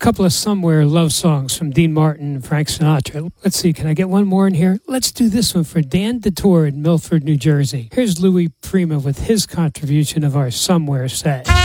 couple of Somewhere love songs from Dean Martin and Frank Sinatra. Let's see, can I get one more in here? Let's do this one for Dan DeTore in Milford, New Jersey. Here's Louis Prima with his contribution of our Somewhere set.